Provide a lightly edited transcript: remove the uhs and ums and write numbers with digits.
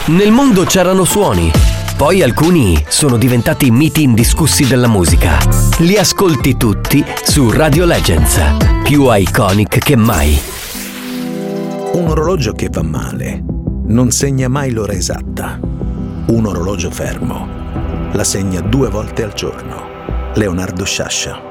Nel mondo c'erano suoni, poi alcuni sono diventati miti indiscussi della musica. Li ascolti tutti su Radio Legends, più iconic che mai. Un orologio che va male non segna mai l'ora esatta. Un orologio fermo la segna 2 volte al giorno. Leonardo Sciascia.